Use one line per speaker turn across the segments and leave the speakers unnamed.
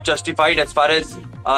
justified as far as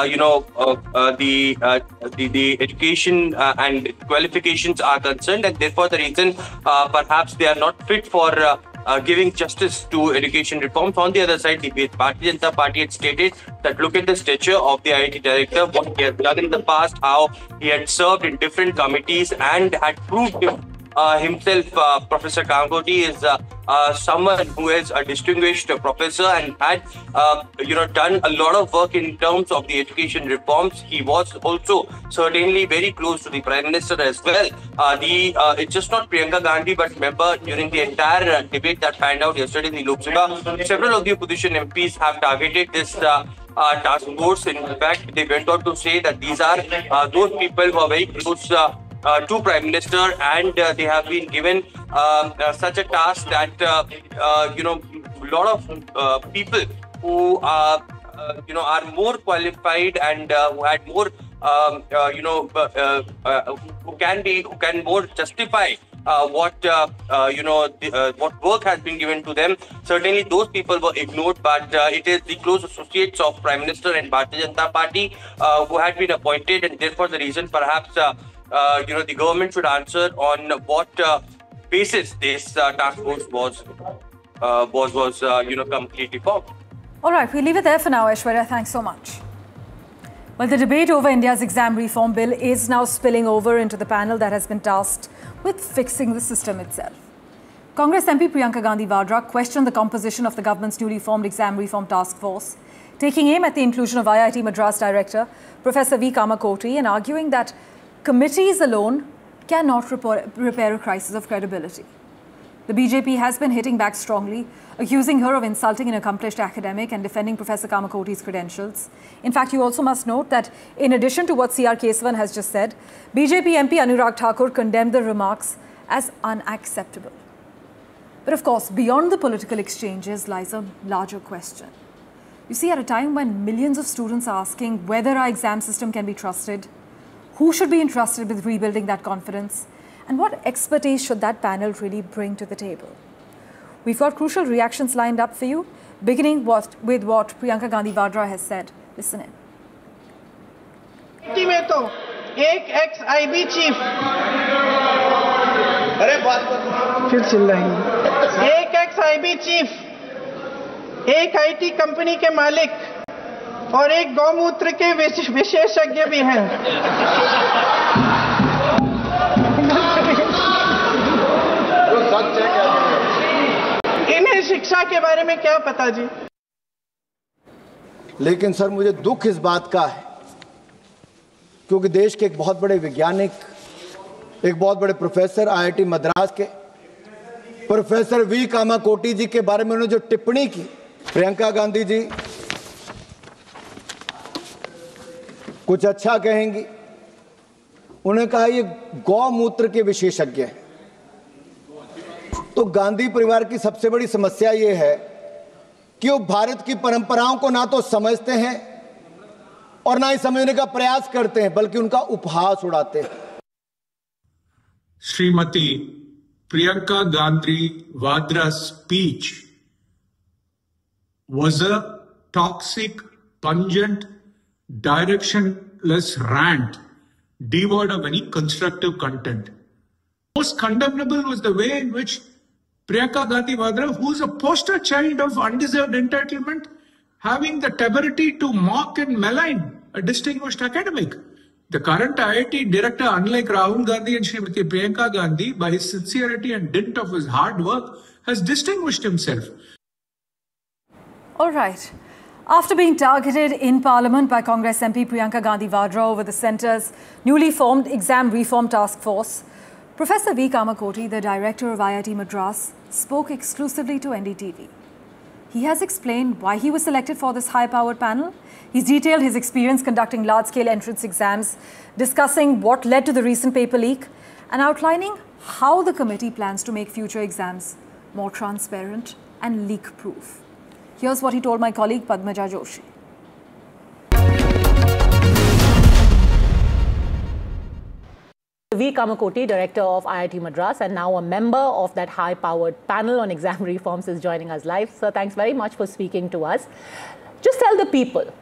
the education and qualifications are concerned, and therefore the reason perhaps they are not fit for giving justice to education reforms. On the other side, the Bharatiya Janata Party had stated that look at the stature of the IIT director, what he has done in the past, how he had served in different committees and had proved himself. Professor Kamakoti is someone who is a distinguished professor and had done a lot of work in terms of the education reforms. He was also certainly very close to the Prime Minister as well. It's just not Priyanka Gandhi, but remember during the entire debate that panned out yesterday in the Lok Sabha, several of the opposition MPs have targeted this task force. In fact, they went on to say that these are those people who are very close to Prime Minister, and they have been given such a task that a lot of people who are more qualified and who had more who can more justify what work has been given to them. Certainly those people were ignored, but it is the close associates of Prime Minister and Bharatiya Janata Party who had been appointed, and therefore the reason perhaps the government should answer on what basis this task force was completely formed.
All right, we'll leave it there for now, Aishwarya. Thanks so much. Well, the debate over India's exam reform bill is now spilling over into the panel that has been tasked with fixing the system itself. Congress MP Priyanka Gandhi Vadra questioned the composition of the government's newly formed exam reform task force, taking aim at the inclusion of IIT Madras director Professor V. Kamakoti and arguing that committees alone cannot repair a crisis of credibility. The BJP has been hitting back strongly, accusing her of insulting an accomplished academic and defending Professor Kamakoti's credentials. In fact, you also must note that in addition to what C.R. Kesavan has just said, BJP MP Anurag Thakur condemned the remarks as unacceptable. But of course, beyond the political exchanges lies a larger question. You see, at a time when millions of students are asking whether our exam system can be trusted, who should be entrusted with rebuilding that confidence, and what expertise should that panel really bring to the table? We've got crucial reactions lined up for you, beginning with what Priyanka Gandhi Vadra has said. Listen in.
में तो एक ex-IB chief फिर चिल्लाएंगे एक ex-IB chief एक IT company के मालिक और एक गौमूत्र के विशेषज्ञ भी हैं। इन्हें शिक्षा के बारे में क्या पता जी?
लेकिन सर मुझे दुख इस बात का है क्योंकि देश के एक बहुत बड़े वैज्ञानिक, एक बहुत बड़े प्रोफेसर IIT मद्रास के प्रोफेसर वी कामाकोटी जी के बारे में उन्होंने जो टिप्पणी की, प्रियंका गांधी जी कुछ अच्छा कहेंगी। उन्होंने कहा ये गौमूत्र के विशेषज्ञ हैं। तो गांधी परिवार की सबसे बड़ी समस्या ये है कि वो भारत की परंपराओं को ना तो समझते हैं और ना ही समझने का प्रयास करते हैं, बल्कि उनका उपहास उड़ाते हैं।
Shrimati Priyanka Gandhi Vadra's speech was a toxic, pungent, directionless rant devoid of any constructive content. Most condemnable was the way in which Priyanka Gandhi Vadra, who is a poster child of undeserved entitlement, having the temerity to mock and malign a distinguished academic. The current IIT director, unlike Rahul Gandhi and Srimati Priyanka Gandhi, by his sincerity and dint of his hard work, has distinguished himself.
All right. After being targeted in Parliament by Congress MP Priyanka Gandhi Vadra over the centre's newly formed exam reform task force, Professor V. Kamakoti, the director of IIT Madras, spoke exclusively to NDTV. He has explained why he was selected for this high-powered panel. He's detailed his experience conducting large-scale entrance exams, discussing what led to the recent paper leak, and outlining how the committee plans to make future exams more transparent and leak-proof. Here's what he told my colleague Padmaja Joshi.
V. Kamakoti, director of IIT Madras and now a member of that high-powered panel on exam reforms, is joining us live. Sir, thanks very much for speaking to us. Just tell the people.